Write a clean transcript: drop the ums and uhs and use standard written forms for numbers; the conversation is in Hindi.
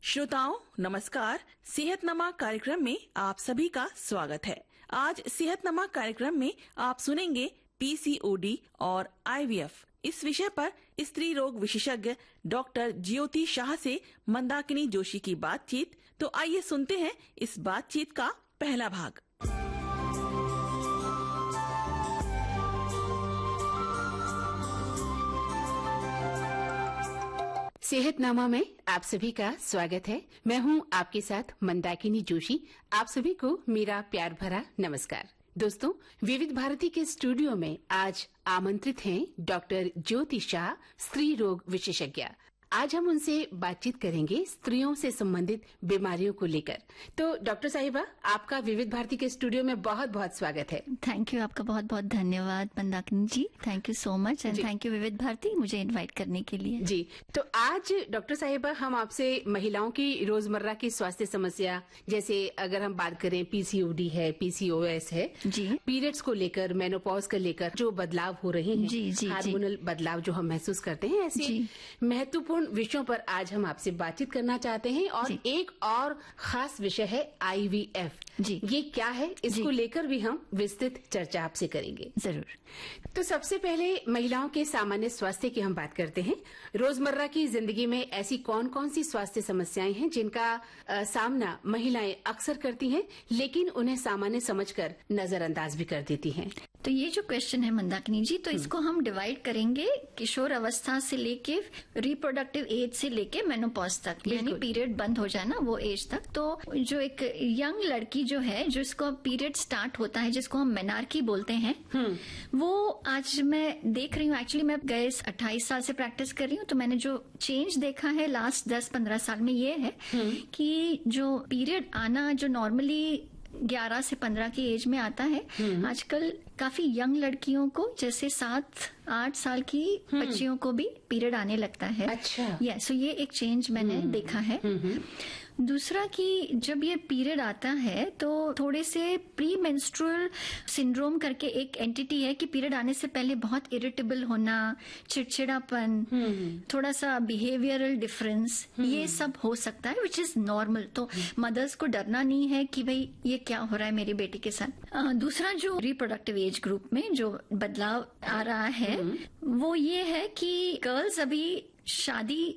श्रोताओं नमस्कार। सेहतनमा कार्यक्रम में आप सभी का स्वागत है। आज सेहतनमा कार्यक्रम में आप सुनेंगे पीसीओडी और आईवीएफ इस विषय पर स्त्री रोग विशेषज्ञ डॉक्टर ज्योति शाह से मंदाकिनी जोशी की बातचीत। तो आइए सुनते हैं इस बातचीत का पहला भाग। सेहतनामा में आप सभी का स्वागत है। मैं हूं आपके साथ मंदाकिनी जोशी। आप सभी को मेरा प्यार भरा नमस्कार। दोस्तों, विविध भारती के स्टूडियो में आज आमंत्रित हैं डॉक्टर ज्योति शाह, स्त्री रोग विशेषज्ञ। आज हम उनसे बातचीत करेंगे स्त्रियों से संबंधित बीमारियों को लेकर। तो डॉक्टर साहिबा, आपका विविध भारती के स्टूडियो में बहुत बहुत स्वागत है। थैंक यू, आपका बहुत बहुत धन्यवाद मंदाकिनी जी। Thank you so much and thank you विविध भारती मुझे इनवाइट करने के लिए। जी, तो आज डॉक्टर साहिबा हम आपसे महिलाओं की रोजमर्रा की स्वास्थ्य समस्या, जैसे अगर हम बात करें पीसीओडी है, पीसीओएस है, जी, पीरियड्स को लेकर, मेनोपॉज को लेकर जो बदलाव हो रहे हैं, जी, हार्मोनल बदलाव जो हम महसूस करते हैं, ऐसे महत्वपूर्ण विषयों पर आज हम आपसे बातचीत करना चाहते हैं। और एक और खास विषय है आईवीएफ। जी, ये क्या है, इसको लेकर भी हम विस्तृत चर्चा आपसे करेंगे। जरूर। तो सबसे पहले महिलाओं के सामान्य स्वास्थ्य की हम बात करते हैं। रोजमर्रा की जिंदगी में ऐसी कौन कौन सी स्वास्थ्य समस्याएं हैं जिनका सामना महिलाएं अक्सर करती हैं, लेकिन उन्हें सामान्य समझकर नजरअंदाज भी कर देती हैं? तो ये जो क्वेश्चन है मंदाकिनी जी, तो इसको हम डिवाइड करेंगे किशोर अवस्था से लेके रिप्रोडक्टिव एज से लेके मेनोपॉज तक, यानी पीरियड बंद हो जाए ना वो एज तक। तो जो एक यंग लड़की जो है, जिसको पीरियड स्टार्ट होता है, जिसको हम मेनार्की बोलते हैं, वो आज मैं देख रही हूँ। एक्चुअली मैं गए 28 साल से प्रैक्टिस कर रही हूँ, तो मैंने जो चेंज देखा है लास्ट 10-15 साल में ये है कि जो पीरियड आना जो नॉर्मली 11 से 15 की एज में आता है, आजकल काफी यंग लड़कियों को, जैसे 7-8 साल की बच्चियों को भी पीरियड आने लगता है। अच्छा। सो ये एक चेंज मैंने देखा है। दूसरा कि जब ये पीरियड आता है तो थोड़े से प्री मेंस्ट्रुअल सिंड्रोम करके एक एंटिटी है कि पीरियड आने से पहले बहुत इरिटेबल होना, चिड़चिड़ापन, थोड़ा सा बिहेवियरल डिफरेंस, ये सब हो सकता है, विच इज नॉर्मल। तो मदर्स को डरना नहीं है कि भाई ये क्या हो रहा है मेरी बेटी के साथ। दूसरा जो रिप्रोडक्टिव एज ग्रुप में जो बदलाव आ रहा है वो ये है कि गर्ल्स अभी शादी